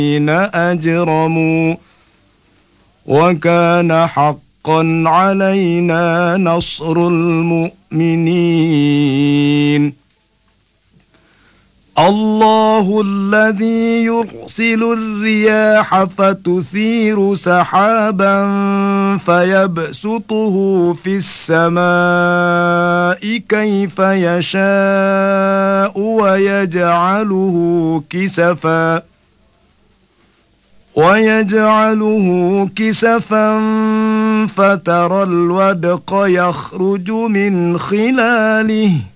أجرموا وكان حقا علينا نصر المؤمنين. الله الذي يرسل الرياح فتثير سحابا فيبسطه في السماء كيف يشاء ويجعله كسفا فترى الودق يخرج من خلاله